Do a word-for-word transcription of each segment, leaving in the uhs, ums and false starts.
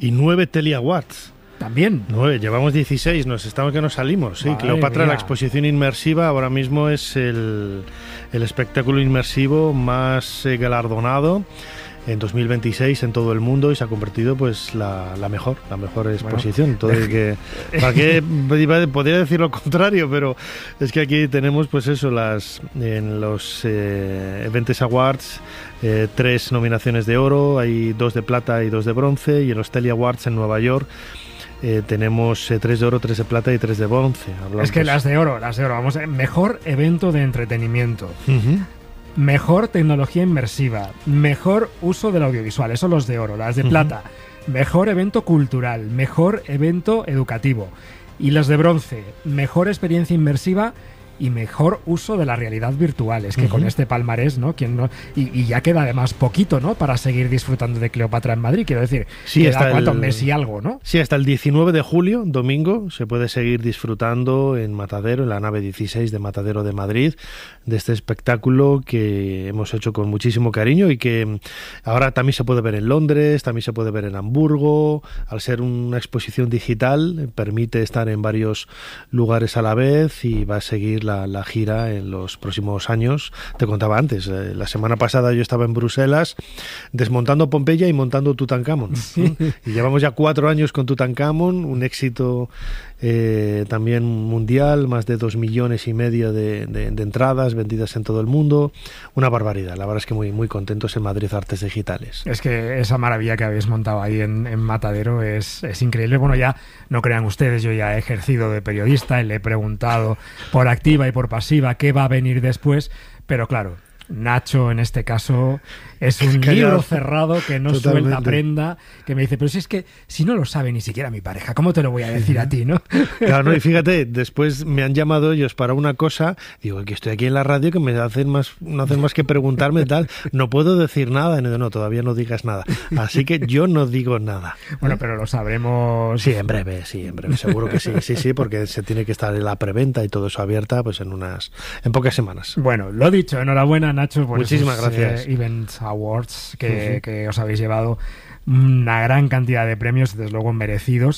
y nueve Telly Awards. También. Nueve, llevamos dieciséis, nos estamos que nos salimos. Sí, Madre Cleopatra, mía. la exposición inmersiva, ahora mismo es el, el espectáculo inmersivo más eh, galardonado en dos mil veintiséis en todo el mundo y se ha convertido pues la, la mejor, la mejor exposición. Bueno. Entonces, que, ¿para qué? Podría decir lo contrario, pero es que aquí tenemos pues eso, las en los eh, Events Awards eh, tres nominaciones de oro, hay dos de plata y dos de bronce, y en los Telly Awards en Nueva York Eh, tenemos eh, tres de oro, tres de plata y tres de bronce. Hablamos. Es que las de oro, las de oro, vamos, mejor evento de entretenimiento, uh-huh. mejor tecnología inmersiva, mejor uso del audiovisual, eso los de oro. Las de uh-huh. plata, mejor evento cultural, mejor evento educativo. Y las de bronce, mejor experiencia inmersiva y mejor uso de la realidad virtual. Es que uh-huh. con este palmarés, ¿no? ¿Quién no? Y, y ya queda además poquito, ¿no? Para seguir disfrutando de Cleopatra en Madrid, quiero decir. Sí, queda hasta cuánto, el, mes y algo, ¿no? Sí, hasta el diecinueve de julio, domingo, se puede seguir disfrutando en Matadero, en la nave dieciséis de Matadero de Madrid, de este espectáculo que hemos hecho con muchísimo cariño y que ahora también se puede ver en Londres, también se puede ver en Hamburgo. Al ser una exposición digital, permite estar en varios lugares a la vez y va a seguir la, la gira en los próximos años. Te contaba antes, eh, la semana pasada yo estaba en Bruselas desmontando Pompeya y montando Tutankamón. Sí. ¿no? Y llevamos ya cuatro años con Tutankamón, un éxito eh, también mundial, más de dos millones y medio de, de, de entradas vendidas en todo el mundo. Una barbaridad, la verdad es que muy, muy contentos en Madrid Artes Digitales. Es que esa maravilla que habéis montado ahí en, en Matadero es, es increíble. Bueno, ya no crean ustedes, yo ya he ejercido de periodista y le he preguntado por activa y por pasiva qué va a venir después, pero claro, Nacho en este caso es un Callado. libro cerrado que no Totalmente. suelta prenda, que me dice, pero si es que si no lo sabe ni siquiera mi pareja, ¿cómo te lo voy a decir a ti, no? Claro, no, y fíjate, después me han llamado ellos para una cosa, digo, que estoy aquí en la radio, que me hacen más, no hacen más que preguntarme tal, no puedo decir nada, no, no, todavía no digas nada, así que yo no digo nada. Bueno, pero lo sabremos. Sí, en breve, sí, en breve, seguro que sí, sí, sí, porque se tiene que estar en la preventa y todo eso abierta, pues en unas, en pocas semanas. Bueno, lo dicho, enhorabuena Nacho por Muchísimas esos, gracias. Eh, Events Awards que, uh-huh. que os habéis llevado una gran cantidad de premios, desde luego merecidos.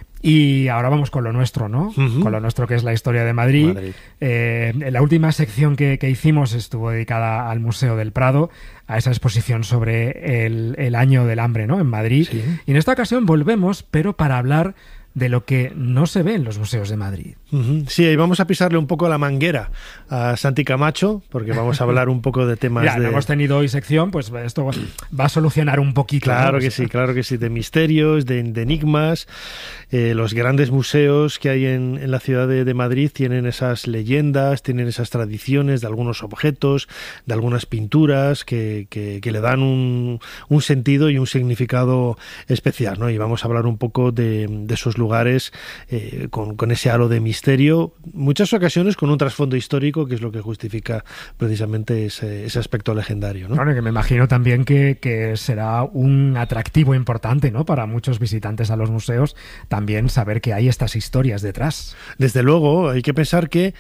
Y ahora vamos con lo nuestro, ¿no? Uh-huh. Con lo nuestro, que es la historia de Madrid. Madrid. Eh, la última sección que, que hicimos estuvo dedicada al Museo del Prado, a esa exposición sobre el, el año del hambre, ¿no? En Madrid. Sí. Y en esta ocasión volvemos, pero para hablar de lo que no se ve en los museos de Madrid. Uh-huh. Sí, y vamos a pisarle un poco la manguera a Santi Camacho, porque vamos a hablar un poco de temas ya, de... no hemos tenido hoy sección, pues esto va a solucionar un poquito. Claro, ¿no? que sí, claro que sí, de misterios, de, de enigmas. Eh, los grandes museos que hay en, en la ciudad de, de Madrid tienen esas leyendas, tienen esas tradiciones de algunos objetos, de algunas pinturas que, que, que le dan un, un sentido y un significado especial, ¿no? Y vamos a hablar un poco de, de esos lugares eh, con, con ese halo de misterio, muchas ocasiones con un trasfondo histórico, que es lo que justifica precisamente ese, ese aspecto legendario, ¿no? Bueno, que me imagino también que, que será un atractivo importante, ¿no? Para muchos visitantes a los museos, también saber que hay estas historias detrás. Desde luego, hay que pensar que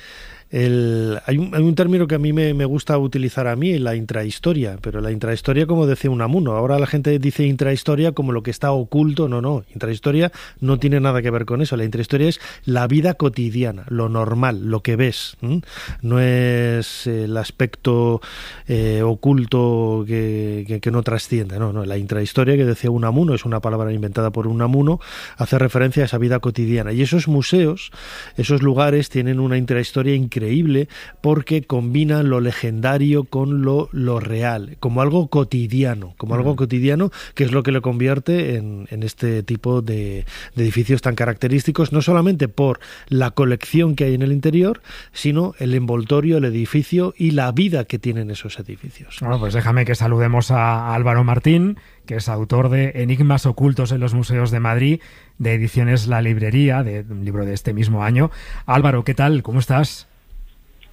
El, hay, un, hay un término que a mí me, me gusta utilizar a mí, la intrahistoria, pero la intrahistoria, como decía Unamuno, ahora la gente dice intrahistoria como lo que está oculto. No, no, intrahistoria no tiene nada que ver con eso. La intrahistoria es la vida cotidiana, lo normal, lo que ves, ¿m? No es el aspecto eh, oculto que, que, que no trasciende, no, no, la intrahistoria, que decía Unamuno, es una palabra inventada por Unamuno, hace referencia a esa vida cotidiana, y esos museos, esos lugares tienen una intrahistoria increíble increíble porque combinan lo legendario con lo, lo real, como algo cotidiano, como algo cotidiano, que es lo que le convierte en, en este tipo de, de edificios tan característicos, no solamente por la colección que hay en el interior, sino el envoltorio, el edificio y la vida que tienen esos edificios. Bueno, pues déjame que saludemos a Álvaro Martín, que es autor de Enigmas ocultos en los museos de Madrid, de Ediciones La Librería, de un libro de este mismo año. Álvaro, ¿qué tal? ¿Cómo estás?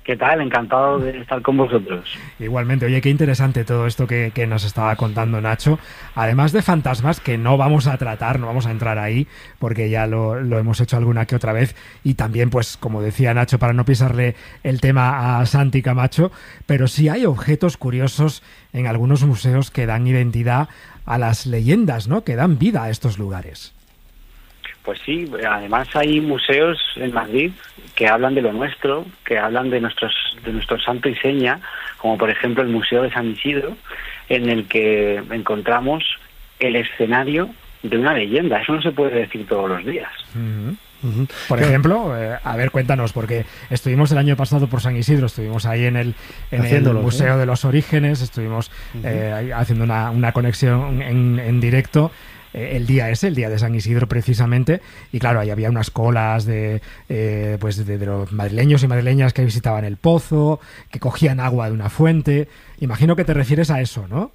¿Qué tal? Encantado de estar con vosotros. Igualmente, oye, qué interesante todo esto que, que nos estaba contando Nacho. Además de fantasmas, que no vamos a tratar, no vamos a entrar ahí, porque ya lo, lo hemos hecho alguna que otra vez. Y también, pues, como decía Nacho, para no pisarle el tema a Santi Camacho, pero sí hay objetos curiosos en algunos museos que dan identidad a las leyendas, ¿no? Que dan vida a estos lugares. Pues sí, además hay museos en Madrid que hablan de lo nuestro, que hablan de nuestros de nuestro santo y seña, como por ejemplo el Museo de San Isidro, en el que encontramos el escenario de una leyenda. Eso no se puede decir todos los días. Uh-huh. Uh-huh. Por ejemplo, eh, a ver, cuéntanos, porque estuvimos el año pasado por San Isidro, estuvimos ahí en el, en el Museo ¿eh? de los Orígenes, estuvimos uh-huh. eh, haciendo una, una conexión en, en directo. El día ese, el día de San Isidro precisamente, y claro, ahí había unas colas de eh, pues de, de los madrileños y madrileñas que visitaban el pozo, que cogían agua de una fuente. Imagino que te refieres a eso, ¿no?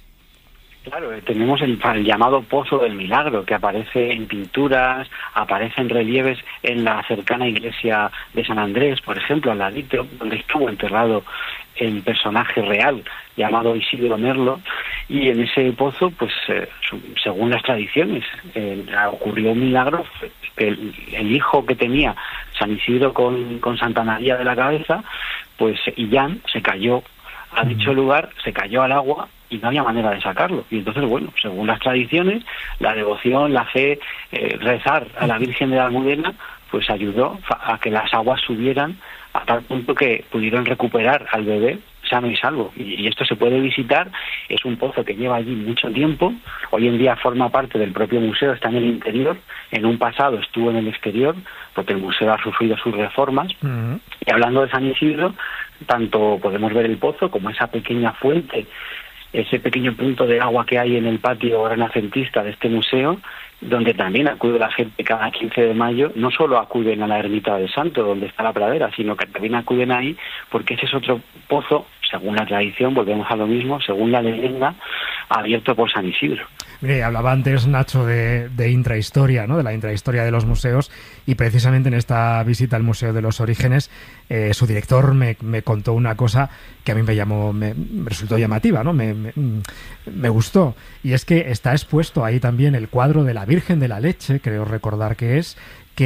Claro, tenemos el, el llamado Pozo del Milagro, que aparece en pinturas, aparece en relieves en la cercana iglesia de San Andrés, por ejemplo, al ladito, donde estuvo enterrado el personaje real llamado Isidro Merlo, y en ese pozo, pues eh, según las tradiciones, eh, ocurrió un milagro. El, el hijo que tenía San Isidro con, con Santa María de la Cabeza, pues Illán se cayó a dicho lugar, se cayó al agua y no había manera de sacarlo. Y entonces, bueno, según las tradiciones, la devoción, la fe, eh, rezar a la Virgen de la Almudena, pues ayudó a que las aguas subieran a tal punto que pudieron recuperar al bebé sano y salvo. Y, y esto se puede visitar. Es un pozo que lleva allí mucho tiempo. Hoy en día forma parte del propio museo, está en el interior. En un pasado estuvo en el exterior, porque el museo ha sufrido sus reformas. Uh-huh. Y hablando de San Isidro, tanto podemos ver el pozo como esa pequeña fuente, ese pequeño punto de agua que hay en el patio renacentista de este museo, donde también acude la gente cada quince de mayo. No solo acuden a la ermita del Santo, donde está la pradera, sino que también acuden ahí, porque ese es otro pozo, según la tradición, volvemos a lo mismo, según la leyenda, abierto por San Isidro. Mire, hablaba antes Nacho de, de intrahistoria, ¿no? De la intrahistoria de los museos, y precisamente en esta visita al Museo de los Orígenes, eh, su director me, me contó una cosa que a mí me llamó, me, me resultó llamativa, ¿no? Me, me, me gustó, y es que está expuesto ahí también el cuadro de la Virgen de la Leche, creo recordar que es,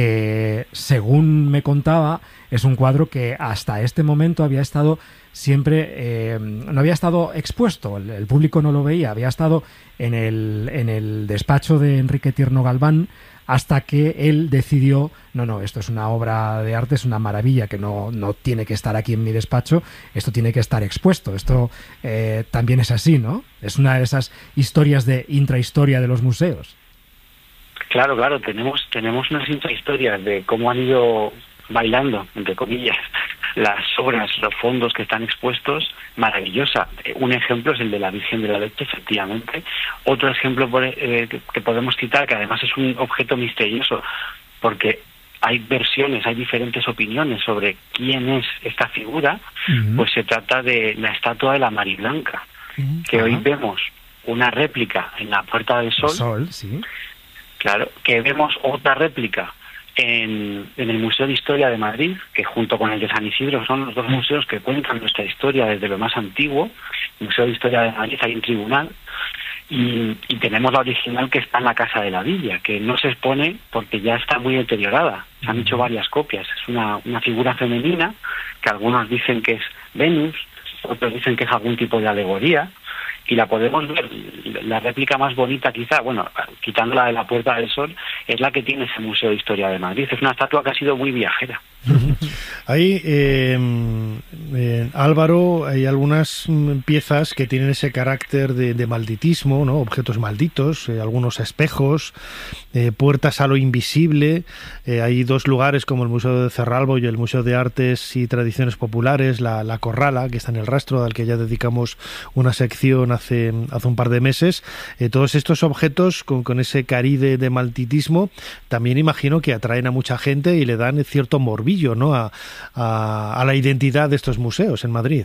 que según me contaba es un cuadro que hasta este momento había estado siempre, eh, no había estado expuesto, el, el público no lo veía, había estado en el, en el despacho de Enrique Tierno Galván, hasta que él decidió, no, no, esto es una obra de arte, es una maravilla que no, no tiene que estar aquí en mi despacho, esto tiene que estar expuesto. Esto eh, también es así, ¿no? Es una de esas historias de intrahistoria de los museos. Claro, claro, tenemos tenemos unas intrahistorias de cómo han ido bailando, entre comillas, las obras, los fondos que están expuestos, maravillosa. Un ejemplo es el de la Virgen de la Leche, efectivamente. Otro ejemplo por, eh, que podemos citar, que además es un objeto misterioso, porque hay versiones, hay diferentes opiniones sobre quién es esta figura, uh-huh. Pues se trata de la estatua de la Mariblanca, uh-huh. que uh-huh. hoy vemos una réplica en la Puerta del Sol. El Sol, sí. Claro, que vemos otra réplica en, en el Museo de Historia de Madrid, que junto con el de San Isidro son los dos museos que cuentan nuestra historia desde lo más antiguo. El Museo de Historia de Madrid hay un tribunal, y, y tenemos la original que está en la Casa de la Villa, que no se expone porque ya está muy deteriorada. Se han hecho varias copias. Es una, una figura femenina, que algunos dicen que es Venus, otros dicen que es algún tipo de alegoría, y la podemos ver. La réplica más bonita, quizá, bueno, quitando la de la Puerta del Sol, es la que tiene ese Museo de Historia de Madrid. Es una estatua que ha sido muy viajera. Hay, eh, eh, Álvaro, hay algunas piezas que tienen ese carácter de, de malditismo, ¿no? Objetos malditos, eh, algunos espejos, eh, puertas a lo invisible. Eh, hay dos lugares como el Museo de Cerralbo y el Museo de Artes y Tradiciones Populares, la, la Corrala, que está en el Rastro, al que ya dedicamos una sección hace, hace un par de meses. Eh, todos estos objetos con, con ese cariz de, de malditismo también imagino que atraen a mucha gente y le dan cierto morbillo, ¿no? A, a, a la identidad de estos museos en Madrid.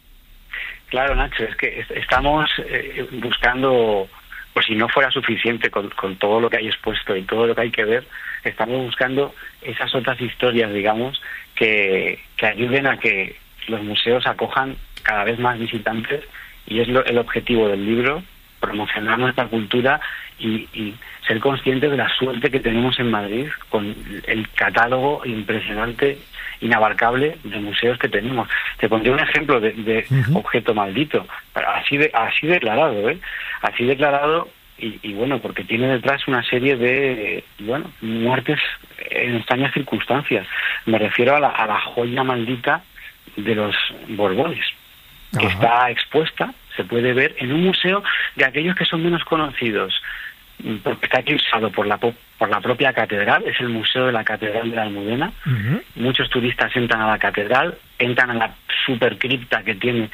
Claro, Nacho, es que estamos eh, buscando, pues si no fuera suficiente con, con todo lo que hay expuesto y todo lo que hay que ver, estamos buscando esas otras historias, digamos, que, que ayuden a que los museos acojan cada vez más visitantes, y es lo, el objetivo del libro, promocionar nuestra cultura y, y ser conscientes de la suerte que tenemos en Madrid con el catálogo impresionante, inabarcable de museos que tenemos. Te pondré un ejemplo de, de uh-huh. objeto maldito, así de, así declarado, ¿eh? Así declarado, y, y bueno, porque tiene detrás una serie de, bueno, muertes en extrañas circunstancias. Me refiero a la, a la joya maldita de los Borbones, que uh-huh. está expuesta, se puede ver en un museo de aquellos que son menos conocidos, porque está eclipsado por la por la propia catedral. Es el Museo de la Catedral de la Almudena. Uh-huh. Muchos turistas entran a la catedral, entran a la supercripta que tiene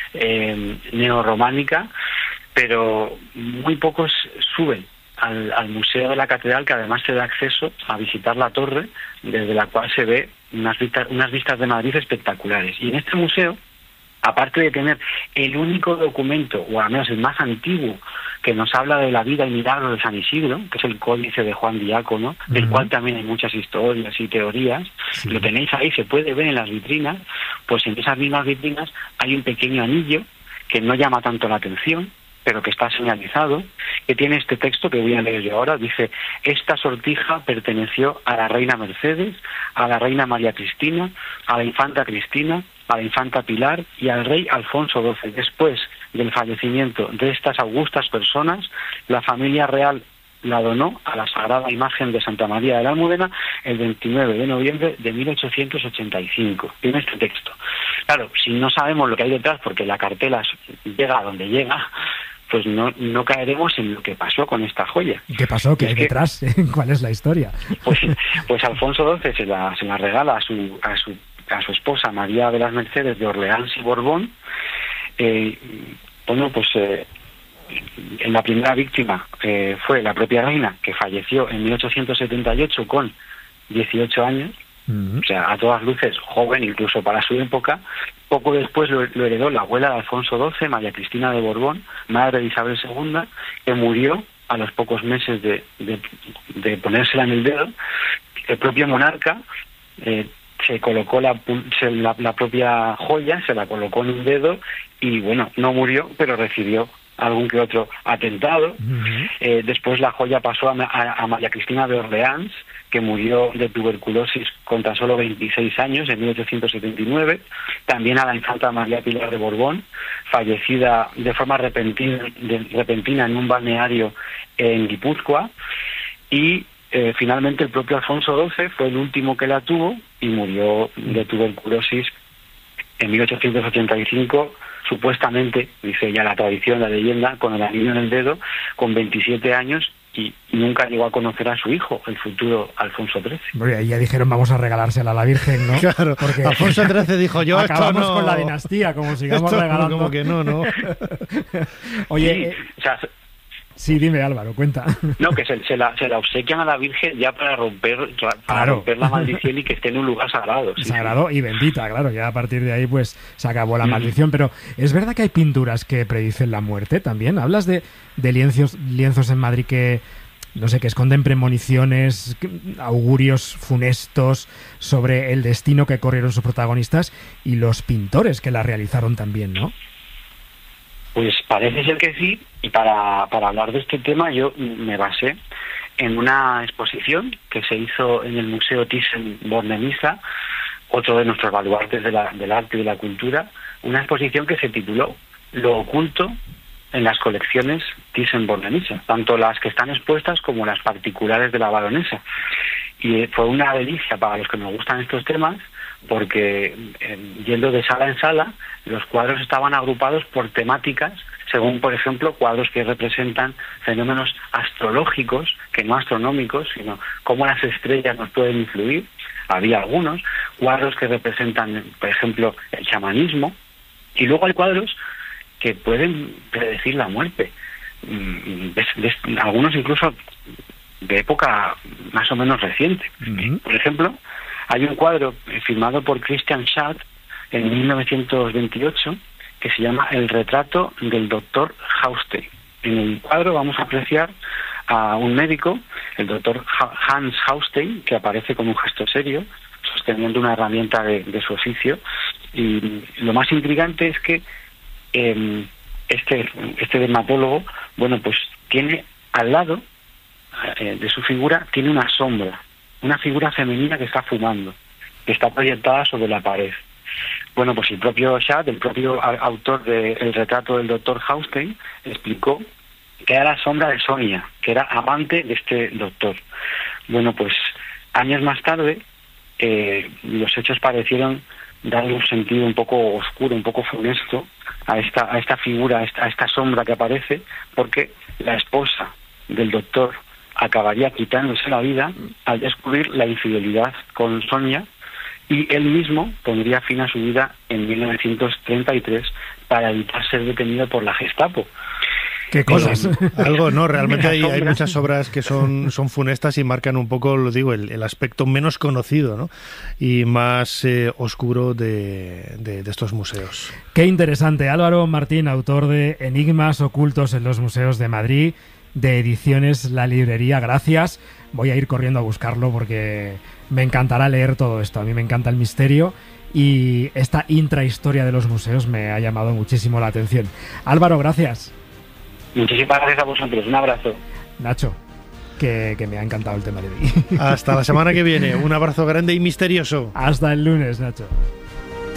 eh, neorrománica, pero muy pocos suben al, al Museo de la Catedral, que además te da acceso a visitar la torre, desde la cual se ve unas vistas, unas vistas de Madrid espectaculares. Y en este museo, aparte de tener el único documento, o al menos el más antiguo, que nos habla de la vida y milagros de San Isidro, que es el Códice de Juan Diácono, uh-huh. del cual también hay muchas historias y teorías, sí. Lo tenéis ahí, se puede ver en las vitrinas. Pues en esas mismas vitrinas hay un pequeño anillo que no llama tanto la atención, pero que está señalizado, que tiene este texto que voy a leer yo ahora. Dice: esta sortija perteneció a la reina Mercedes, a la reina María Cristina, a la infanta Cristina, a la infanta Pilar y al rey Alfonso doce. Después del fallecimiento de estas augustas personas, la familia real la donó a la Sagrada Imagen de Santa María de la Almudena el veintinueve de noviembre de mil ochocientos ochenta y cinco. Tiene este texto. Claro, si no sabemos lo que hay detrás, porque la cartela llega a donde llega, pues no no caeremos en lo que pasó con esta joya. ¿Qué pasó? ¿Qué hay que, detrás? ¿Cuál es la historia? Pues, pues Alfonso doce se la, se la regala a su, a su a su esposa María de las Mercedes de Orleans y Borbón. Eh, bueno, pues eh, la primera víctima eh, fue la propia reina, que falleció en mil ochocientos setenta y ocho con dieciocho años, uh-huh. o sea, a todas luces joven incluso para su época. Poco después lo, lo heredó la abuela de Alfonso doce, María Cristina de Borbón, madre de Isabel segunda, que murió a los pocos meses de, de, de ponérsela en el dedo. El propio monarca eh, se colocó la, la, la propia joya, se la colocó en un dedo y, bueno, no murió, pero recibió algún que otro atentado. Uh-huh. Eh, después la joya pasó a, a, a María Cristina de Orleans, que murió de tuberculosis con tan solo veintiséis años, en mil ochocientos setenta y nueve. También a la infanta María Pilar de Borbón, fallecida de forma repentina, de, repentina en un balneario en Guipúzcoa. Y Eh, finalmente el propio Alfonso doce fue el último que la tuvo y murió de tuberculosis en mil ochocientos ochenta y cinco, supuestamente, dice ya la tradición, la leyenda, con el anillo en el dedo, con veintisiete años, y nunca llegó a conocer a su hijo, el futuro Alfonso trece. Bueno, ahí ya dijeron: vamos a regalársela a la Virgen, ¿no? Claro, porque Alfonso trece dijo: yo acabamos esto no... con la dinastía, como sigamos esto regalando. Como que no, no. Oye, sí, eh... o sea, Sí, dime, Álvaro, cuenta. No, que se, se, la, se la obsequian a la Virgen ya para romper para claro. romper la maldición y que esté en un lugar sagrado. Sí, sagrado sí. y bendita, claro. Ya a partir de ahí pues se acabó la mm. maldición. Pero ¿es verdad que hay pinturas que predicen la muerte también? Hablas de, de lienzos, lienzos en Madrid que, no sé, que esconden premoniciones, augurios funestos sobre el destino que corrieron sus protagonistas y los pintores que la realizaron también, ¿no? Pues parece ser que sí, y para, para hablar de este tema yo me basé en una exposición que se hizo en el Museo Thyssen-Bornemisza, otro de nuestros baluartes de la, del arte y de la cultura, una exposición que se tituló Lo oculto en las colecciones Thyssen-Bornemisza, tanto las que están expuestas como las particulares de la baronesa. Y fue una delicia para los que nos gustan estos temas, porque eh, yendo de sala en sala, los cuadros estaban agrupados por temáticas, según, por ejemplo, cuadros que representan fenómenos astrológicos, que no astronómicos, sino cómo las estrellas nos pueden influir. Había algunos cuadros que representan, por ejemplo, el chamanismo, y luego hay cuadros que pueden predecir la muerte. De, de, de, algunos incluso de época más o menos reciente. Uh-huh. Por ejemplo, hay un cuadro firmado por Christian Schad en mil novecientos veintiocho que se llama El retrato del doctor Haustein. En el cuadro vamos a apreciar a un médico, el doctor Hans Haustein, que aparece con un gesto serio, sosteniendo una herramienta de, de su oficio, Y lo más intrigante es que eh, este, este dermatólogo, bueno, pues tiene al lado eh, de su figura, tiene una sombra, una figura femenina que está fumando, que está proyectada sobre la pared. Bueno, pues el propio Schad, el propio autor del retrato del doctor Haustein, explicó que era la sombra de Sonia, que era amante de este doctor. Bueno, pues años más tarde, eh, los hechos parecieron darle un sentido un poco oscuro, un poco funesto a esta, a esta figura, a esta, a esta sombra que aparece, porque la esposa del doctor acabaría quitándose la vida al descubrir la infidelidad con Sonia, y él mismo pondría fin a su vida en mil novecientos treinta y tres para evitar ser detenido por la Gestapo. ¿Qué cosas? Eh, algo, no, realmente hay, hay muchas obras que son, son funestas y marcan un poco, lo digo, el, el aspecto menos conocido, ¿no? Y más eh, oscuro de, de, de estos museos. Qué interesante. Álvaro Martín, autor de Enigmas ocultos en los museos de Madrid, de Ediciones La Librería. Gracias. Voy a ir corriendo a buscarlo porque me encantará leer todo esto. A mí me encanta el misterio y esta intrahistoria de los museos me ha llamado muchísimo la atención. Álvaro, gracias. Muchísimas gracias a vosotros. Un abrazo. Nacho, que, que me ha encantado el tema de hoy. Hasta la semana que viene. Un abrazo grande y misterioso. Hasta el lunes, Nacho.